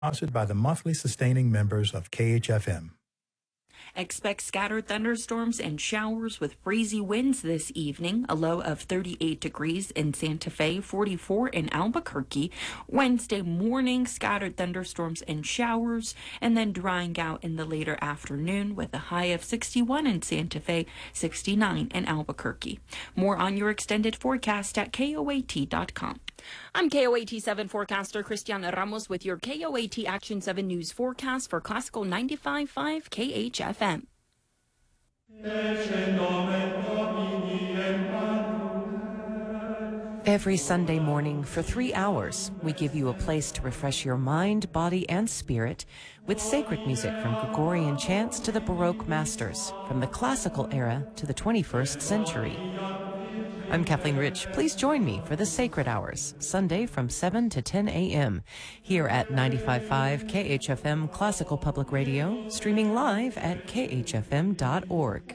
Sponsored by the monthly sustaining members of KHFM. Expect scattered thunderstorms and showers with breezy winds this evening, a low of 38 degrees in Santa Fe, 44 in Albuquerque. Wednesday morning, scattered thunderstorms and showers, and then drying out in the later afternoon with a high of 61 in Santa Fe, 69 in Albuquerque. More on your extended forecast at KOAT.com. I'm KOAT 7 forecaster Cristiana Ramos with your KOAT Action 7 News forecast for Classical 95.5 KHFM. Every Sunday morning for 3 hours, we give you a place to refresh your mind, body, and spirit with sacred music from Gregorian chants to the Baroque masters, from the classical era to the 21st century. I'm Kathleen Rich. Please join me for the Sacred Hours, Sunday from 7 to 10 a.m. here at 95.5 KHFM Classical Public Radio, streaming live at khfm.org.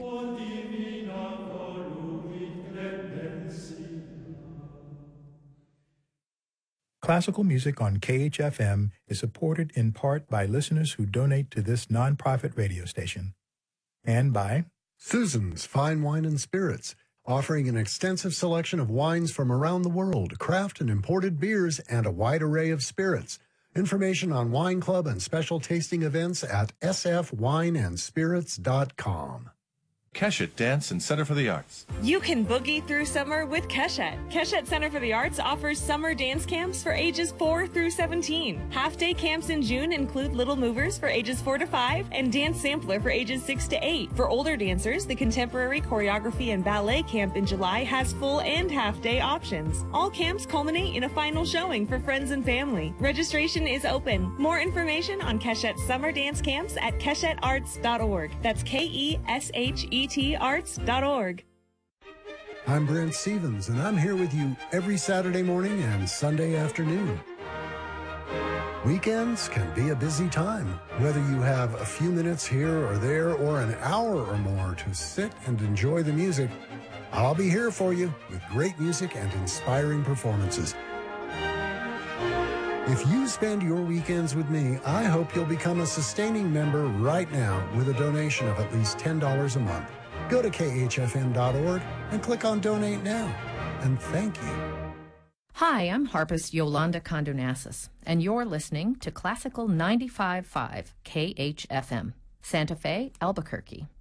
Classical music on KHFM is supported in part by listeners who donate to this nonprofit radio station, and by Susan's Fine Wine and Spirits, offering an extensive selection of wines from around the world, craft and imported beers, and a wide array of spirits. Information on Wine Club and special tasting events at sfwineandspirits.com. Keshet Dance and Center for the Arts. You can boogie through summer with Keshet. Keshet Center for the Arts offers summer dance camps for ages 4 through 17. Half-day camps in June include Little Movers for ages 4 to 5 and Dance Sampler for ages 6 to 8. For older dancers, the Contemporary Choreography and Ballet Camp in July has full and half-day options. All camps culminate in a final showing for friends and family. Registration is open. More information on Keshet's summer dance camps at keshetarts.org. That's KESHET arts.org. I'm Brent Stevens, and I'm here with you every Saturday morning and Sunday afternoon. Weekends can be a busy time, whether you have a few minutes here or there or an hour or more to sit and enjoy the music. I'll be here for you with great music and inspiring performances. If you spend your weekends with me, I hope you'll become a sustaining member right now with a donation of at least $10 a month. Go to khfm.org and click on Donate Now. And thank you. Hi, I'm harpist Yolanda Condonassis, and you're listening to Classical 95.5 KHFM, Santa Fe, Albuquerque.